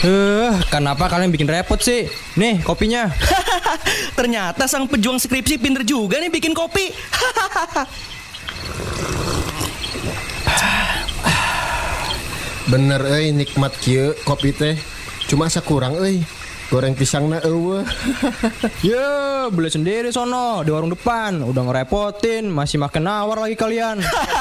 Kenapa kalian bikin repot sih? Nih kopinya. Ternyata sang pejuang skripsi pinter juga nih bikin kopi. Bener nikmat kieu kopi teh. Cuma sakurang goreng pisangna eueuh. Ya, beli sendiri sono di warung depan. Udah ngerepotin, masih makan nawar lagi kalian.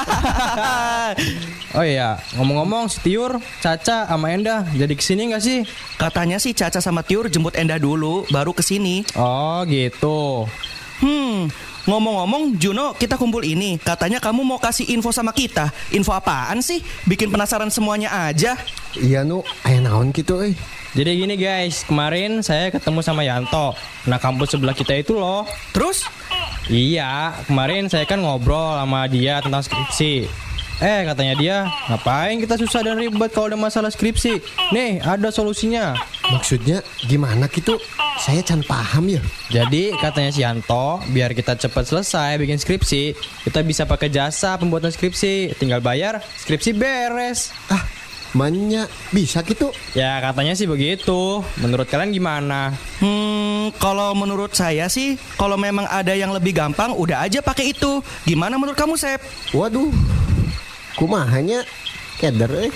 Oh iya, ngomong-ngomong si Tiur, Caca sama Endah jadi kesini nggak sih? Katanya sih Caca sama Tiur jemput Endah dulu, baru kesini. Oh gitu. Ngomong-ngomong Juno, kita kumpul ini. Katanya kamu mau kasih info sama kita. Info apaan sih? Bikin penasaran semuanya aja. Iya aya naon gitu Jadi gini guys, kemarin saya ketemu sama Yanto. Nah kampus sebelah kita itu loh. Terus? Iya, kemarin saya kan ngobrol sama dia tentang skripsi. Katanya dia, ngapain kita susah dan ribet kalau ada masalah skripsi? Nih, ada solusinya. Maksudnya gimana gitu? Saya can paham ya. Jadi katanya si Yanto, biar kita cepat selesai bikin skripsi, kita bisa pakai jasa pembuatan skripsi. Tinggal bayar, skripsi beres. Manya bisa gitu? Ya katanya sih begitu. Menurut kalian gimana? Kalau menurut saya sih, kalau memang ada yang lebih gampang, udah aja pakai itu. Gimana menurut kamu, Sep? Waduh, kumahanya keder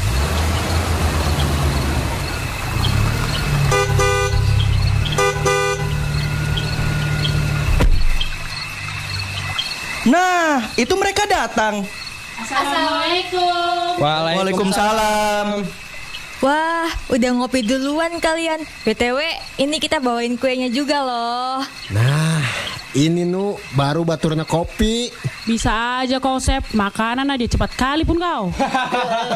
Nah, itu mereka datang. Assalamualaikum. Waalaikumsalam. Wah, udah ngopi duluan kalian. BTW, ini kita bawain kuenya juga loh. Nah, ini baru baturna kopi. Bisa aja kau Sep, makanan aja cepat kali pun kau.